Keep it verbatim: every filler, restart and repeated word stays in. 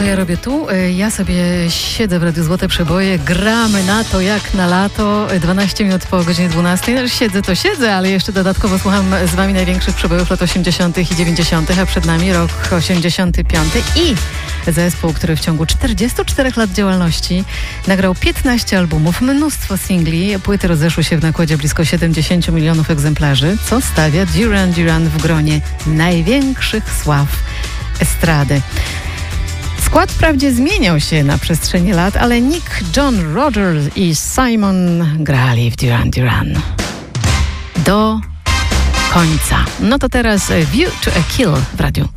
co ja robię tu? Ja sobie siedzę w Radiu Złote Przeboje, gramy na to jak na lato, dwanaście minut po godzinie dwunastej. No, siedzę to siedzę, ale jeszcze dodatkowo słucham z wami największych przebojów lat osiemdziesiątych i dziewięćdziesiątych, a przed nami rok osiemdziesiąty piąty i zespół, który w ciągu czterdziestu czterech lat działalności nagrał piętnaście albumów, mnóstwo singli, płyty rozeszły się w nakładzie blisko siedemdziesięciu milionów egzemplarzy, co stawia Duran Duran w gronie największych sław estrady. Skład wprawdzie zmieniał się na przestrzeni lat, ale Nick, John Rogers i Simon grali w Duran Duran do końca. No to teraz View to a Kill w radiu.